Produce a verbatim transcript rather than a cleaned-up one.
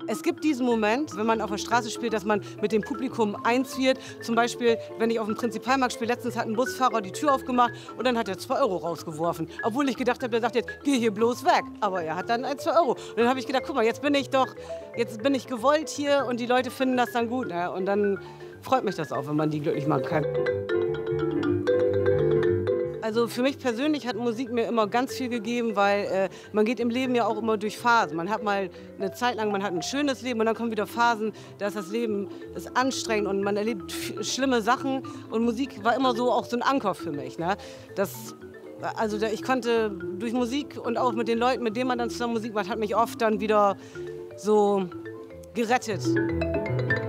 Es gibt diesen Moment, wenn man auf der Straße spielt, dass man mit dem Publikum eins wird. Zum Beispiel, wenn ich auf dem Prinzipalmarkt spiele, letztens hat ein Busfahrer die Tür aufgemacht und dann hat er zwei Euro rausgeworfen. Obwohl ich gedacht habe, der sagt jetzt, geh hier bloß weg. Aber er hat dann ein, zwei Euro. Und dann habe ich gedacht, guck mal, jetzt bin ich doch, jetzt bin ich gewollt hier und die Leute finden das dann gut. Ne? Und dann freut mich das auch, wenn man die glücklich machen kann. Also für mich persönlich hat Musik mir immer ganz viel gegeben, weil äh, man geht im Leben ja auch immer durch Phasen. Man hat mal eine Zeit lang, man hat ein schönes Leben und dann kommen wieder Phasen, da ist das Leben ist anstrengend und man erlebt schlimme Sachen. Und Musik war immer so auch so ein Anker für mich. Ne? Das, also ich konnte durch Musik und auch mit den Leuten, mit denen man dann zusammen Musik macht, hat mich oft dann wieder so gerettet.